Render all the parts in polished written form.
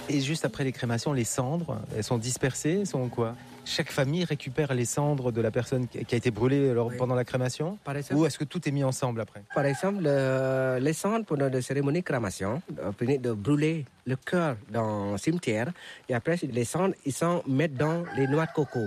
Et juste après les crémations, les cendres, elles sont dispersées, elles sont quoi? Chaque famille récupère les cendres de la personne qui a été brûlée pendant la crémation? Ou est-ce que tout est mis ensemble après? Par exemple, les cendres pendant la cérémonie de crémation, finissent de brûler le cœur dans le cimetière. Et après, les cendres, ils sont mettent dans les noix de coco.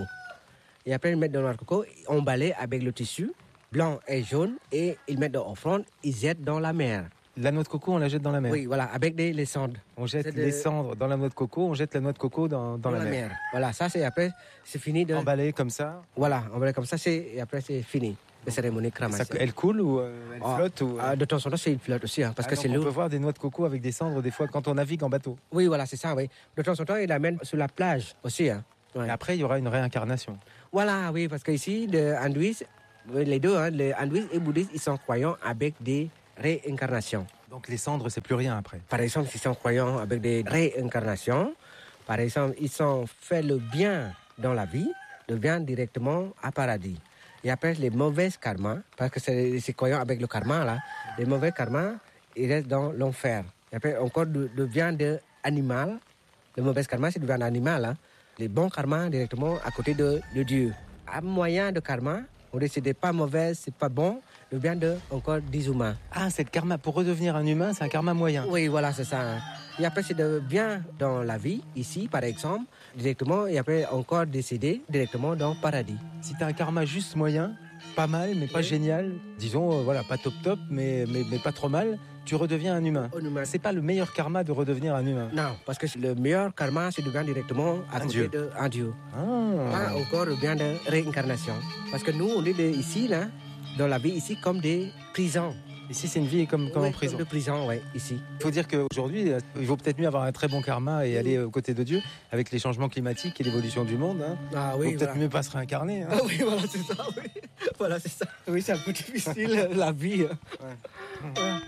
Et après, ils mettent dans les noix de coco, emballés avec le tissu blanc et jaune. Et ils mettent dans l'offrande, ils jettent dans la mer. La noix de coco, on la jette dans la mer? Oui, voilà, avec les cendres. On jette les cendres dans la noix de coco, on jette la noix de coco dans la mer. Voilà, ça c'est après, c'est fini de... Emballé comme ça? Voilà, emballé comme ça, et après c'est fini. La cérémonie de crémation. Elle coule ou elle flotte ou... De temps en temps, il flotte aussi, parce que c'est lourd. On peut voir des noix de coco avec des cendres des fois quand on navigue en bateau. Oui, voilà, c'est ça, oui. De temps en temps, il l'amène sur la plage aussi. Ouais. Et après, il y aura une réincarnation. Voilà, oui, parce qu'ici, les hindouistes, les deux, les hindouistes et bouddhistes, ils sont croyants avec des réincarnations. Donc les cendres, c'est plus rien après. Par exemple, ils sont croyants avec des réincarnations. Par exemple, ils ont fait le bien dans la vie, le bien directement à paradis. Et après, les mauvais karmas, parce que c'est croyant avec le karma, là, les mauvais karmas, ils restent dans l'enfer. Et après, encore le bien animal, le mauvais karma, c'est le bien animal. Hein. Les bons karmas, directement à côté de Dieu. À moyen de karma, on dit que c'est pas mauvais, c'est pas bon, le bien de encore des humains. Ah, c'est le karma. Pour redevenir un humain, c'est un karma moyen. Oui, voilà, c'est ça. Et après, c'est de bien dans la vie, ici, par exemple, directement, et après, encore décédé directement dans le paradis. Si tu as un karma juste moyen, pas mal, mais pas génial, disons, voilà, pas top, mais pas trop mal, tu redeviens un humain. C'est pas le meilleur karma de redevenir un humain. Non, parce que le meilleur karma, c'est de bien directement à côté d'un Dieu. Pas encore le bien de réincarnation. Parce que nous, on est ici, là, dans la vie, ici, comme des prisons. Ici, c'est une vie comme en prison. Comme de prison, oui, ici. Il faut dire qu'aujourd'hui, il vaut peut-être mieux avoir un très bon karma et aller aux côtés de Dieu, avec les changements climatiques et l'évolution du monde. Hein. Ah oui, il vaut peut-être mieux pas se réincarner. Hein. Ah oui, voilà, c'est ça, oui. Voilà, c'est ça. Oui, c'est un peu difficile, la vie. Ouais.